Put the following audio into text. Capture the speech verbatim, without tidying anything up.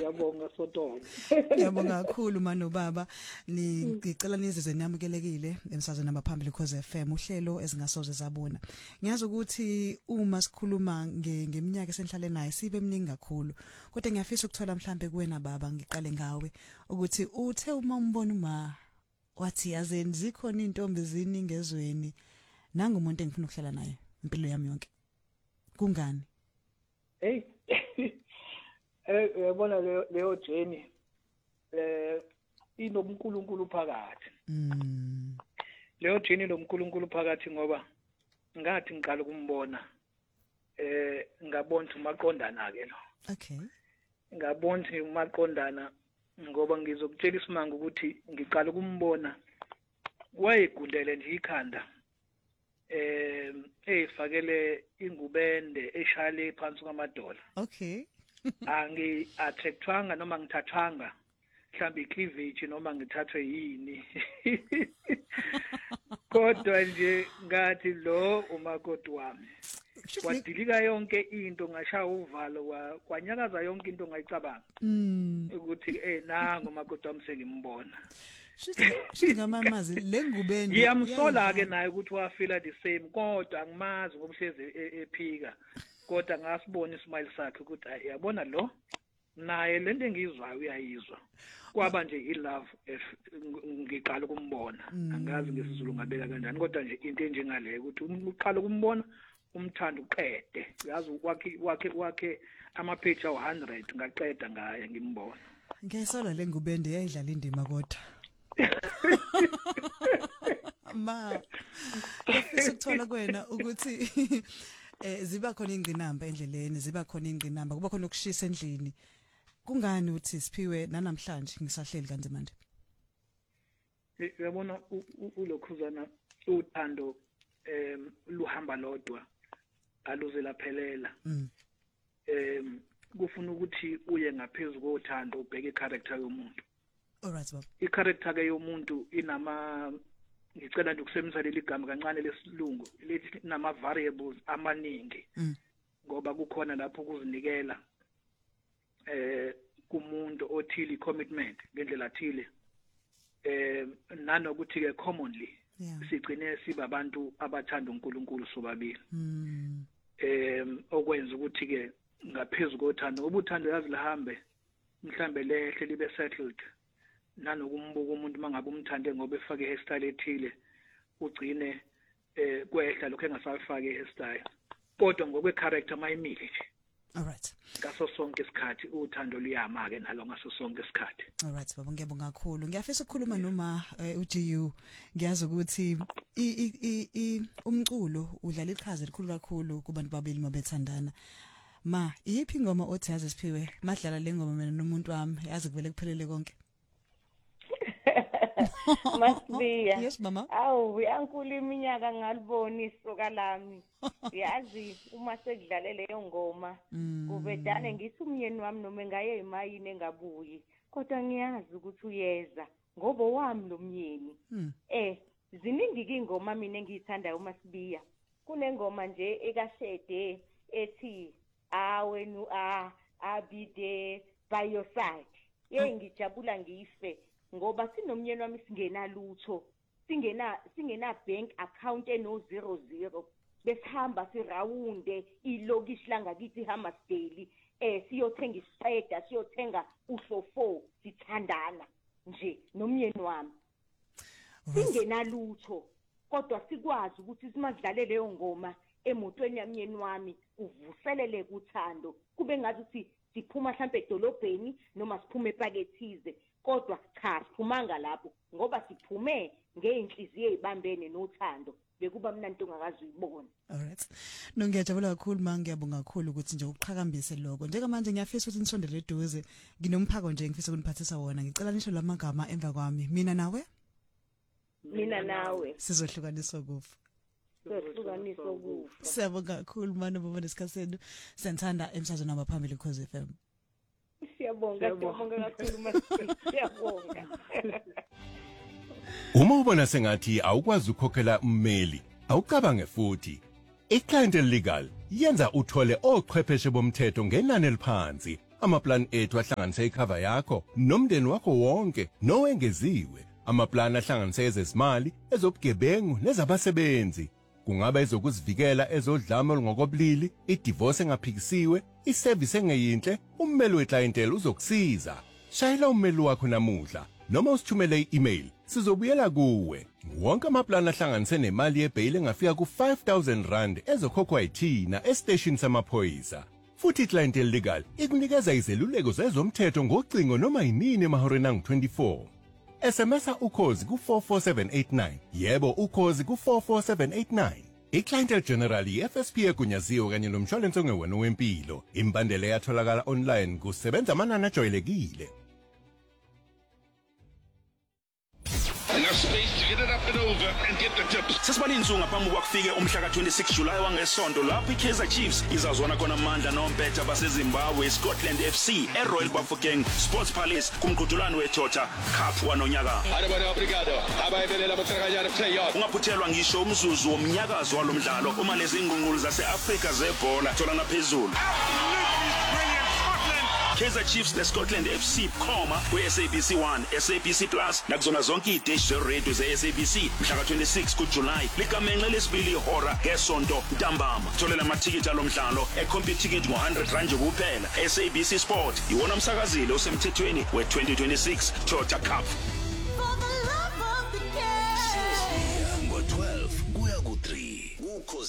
Ngiyabonga Sothola. Ngiyabonga kakhulu mano baba. Ngicela nizizwe namukelekile emsazweni abaphambili cause F M uhlelo ezingasoze zabona. Ngiyazi ukuthi uma sikhuluma ngeminyaka esenhlale naye sibe emningi kakhulu. Kodwa ngiyafisa ukuthola mhlambe kuwena baba ngiqale ngawe ukuthi uthe uma umbona uma wathi yazeni zikhona intombi ziningi ezweni nangumuntu engifuna ukuhlala naye impilo yami yonke. Kungani? Hey. Eh yabona le leyo Jenny eh inobunkulunkulu phakathi. Mm. Leyo Jenny nobunkulunkulu phakathi ngoba ngathi ngiqala ukumbona eh ngabona umaqondana ke lo. Okay. Ngabona umaqondana ngoba ngizokutshela isimanga ukuthi ngiqala ukumbona wayegundele nje ikhanda eh efakele ingubende eshale phansi kwamadolo. Okay. Angi attractwanga noma ngithathwanga mhlawumbe icleavage noma ngithathwe yini. Kodwa nje ngathi lo umakoti wami wadilika yonke into ngashaya uvalo kwanyakaza yonke into ngayicabanga. Mm. Ukuthi eh nangu umakoti wami sengimbona. Shithi ngamamazi lengubende. Ngiyamsola ke naye ukuthi wafila the same kodwa angimazi ngoba uhlezi ephika. Kodwa ngasibona ismile sakhe ukuthi yabona lo naye lento engizwayo uyayizwa. Kwaba nje ilove ngiqala ukumbona. Angazi ngesizulu ngabeka kanjani kodwa nje into enjengale ukuthi uqala ukumbona umthando uqede. Yazi wakhe wakhe wakhe ama page awu one hundred ngaqeda ngaye ngimbona. Ngesola lengubende yayidlala indima kodwa. Ma. Sukuthola kwena ukuthi eh ziba khona ingqinamba endleleni ziba khona ingqinamba kuba khona ukushisa endlini. Kungani uthi siphiwe nanamhlanje ngisahleli kanti manje? Uyabona ulokhuzana uthando em luhamba lodwa aluze laphelela. Mm. Em kufuna ukuthi uye ngaphezulu kothando ubheke i-character yomuntu. Alright baba. I-character ke yomuntu inama ngicela nje ukusebenzisa leli gama kancane lesilungu lethi nama variables amaningi. Mm. Ngoba kukhona lapho ukuzinikela eh kumuntu othili commitment ngendlela athile eh nanokuthi ke commonly sigcine sibabantu abathanda uNkulunkulu sobabili. Mm. Eh okwenza ukuthi ke ngaphezulu kothando obuthando yazi lihambe mhlambe lehle libe settled nanokumbuka umuntu mangabe umthande ngoba efake hairstyle ethile ugcine eh kwehla lokho engasafake hairstyle kodwa ngokwe character mayimile nje. Alright. Ngaso sonke isikhathi uthando luyama ke nalo ngaso sonke isikhathi. Alright baba ngiyabonga kakhulu. Ngiyafisa ukukhuluma noma uG U ngiyazi ukuthi i umculo udlala iqhaza elikhulu kakhulu kubantu babili mabethandana. Ma, yipi ingoma othi yazi siphiwe madlala le ngoma mina nomuntu wami yazi kuvele kuphelele konke. Masibiya. Yes mama. Awu uyankulu iminyaka ngalibona isoka lami. Yazi uma sekudlale leyo ngoma kubedane ngithi umyeni wami noma ngaye emayini engabuyi kodwa ngiyazi ukuthi uyeza ngoba wami lo myeni. Eh ziningi ke ingoma mina engiyithandayo Masibiya. Kunengoma nje ekashede ethi awenu a abide by your side. Ye ngijabula ngife ngoba sinomyeni wami singena lutho singena singena bank account eno zero zero besihamba sirawunde ilokishi langakithi Hammarsdale eh siyothenga isipeda siyothenga uhlofo sithandana nje nomyeni wami singena lutho kodwa sikwazi ukuthi simadlale leyo ngoma emotweni yamyeni wami uvuselele kuthando kube ngathi uthi siphuma mhlambe edolobheni noma siphuma epakethize kodwa cha siphumanga lapho ngoba siphume ngeenhliziyo ezibambene nothando bekuba mnandi ungakazi uyibona. Alright. No ngiyajabula kakhulu manje ngiyabonga kakhulu ukuthi nje ukuqhakambise lokho. Njengamanje ngiyafisa ukuthi nisondele eduze. Nginomphako nje ngifisa ukuniphathisa wona. Ngicela nisho lamagama emva kwami. Mina nawe? Mina nawe. Sizohlukaniswa kufa. Sizohlukaniswa kufa. Siyabonga kakhulu manje baba nesikhatheni. Senthanda emsazweni abaphambili cause F M. Siyabonga siyabonga kakhulu manje. Siyabonga. Uma ubona sengathi awukwazi ukukhokhela ummeli, awucabange futhi. iClient Legal yenza uthole ochwepheshe bomthetho ngenani eliphansi. Amaplan ethu ahlanganise icover yakho nomndeni wakho wonke nowengeziwe. Amaplan ahlanganise ezezimali, ezobugebengu nezabasebenzi. Kungaba ezokuzivikela ezodlame olungokobulili, idivorce engaphikisiwe, iservice engeyinhle, ummeli weclientele uzokusiza. Shayela ummeli wakho namuhla noma usithumele i-email, sizobuyela kuwe. Wonke amaplan ahlanganise nemali yebail engafika ku five thousand rand ezokhokhwa yithina estation samaphoyisa. Futhi iclientele legal ikunikeza izeluleko zezomthetho ngocingo noma yinini emahoreni angu twenty-four. S M S ukhozi ku four four seven eight nine. Yebo ukhozi ku four four seven eight nine. iClientele General i-F S P egunyaziwe kanye nomshwalense ongewena wempilo. Imbandela yatholakala online kusebenza amanani ajwayelekile. Enough space to get it up and over and get the tips. Sesibalinzu ngaphambi kwakufike umhla ka twenty-six July wangesonto lapho iKaizer Chiefs izazwana khona amandla nompetha baseZimbabwe Scotland F C eRoyal Bafokeng Sports Palace kumqhudelwano weToyota Cup wanonyaka. Obrigado. Abayebelela bothakanyana playoff. Ungaphuthelwa ngisho umzuzu womnyakazo walomdlalo uma lezi ingqungqulu zaseAfrika zebhola thola ngaphezulu. Kaizer Chiefs the Scotland F C khoma ku-S A B C one, S A B C Plus nakuzona zonke iy'teshi ze-radio ze-S A B C mhla ka twenty-six kuJulayi likamenxe lesibili ihora ngesonto ntambama. Tholela amathikithi alomdlalo e-computicket ngo-one hundred rand kuphela. S A B C Sport iwona msakazile osemthethweni we-twenty twenty-six Toyota Cup.